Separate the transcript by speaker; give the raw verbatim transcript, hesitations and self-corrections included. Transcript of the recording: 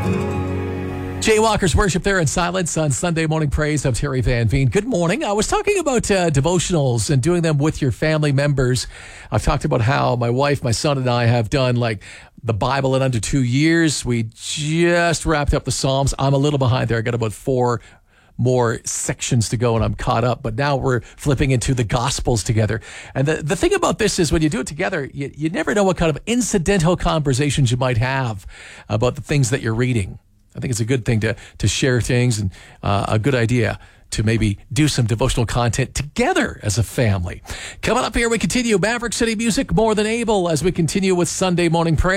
Speaker 1: Jay Walker's Worship there in silence on Sunday Morning Praise. I'm Terry Van Veen. Good morning. I was talking about uh, devotionals and doing them with your family members. I've talked about how my wife, my son, and I have done like the Bible in under two years. We just wrapped up the Psalms. I'm a little behind there. I got about four more sections to go and I'm caught up. But now we're flipping into the Gospels together. And the, the thing about this is when you do it together, you, you never know what kind of incidental conversations you might have about the things that you're reading. I think it's a good thing to to share things and uh, a good idea to maybe do some devotional content together as a family. Coming up here, we continue Maverick City Music, More Than Able, as we continue with Sunday Morning Prayer.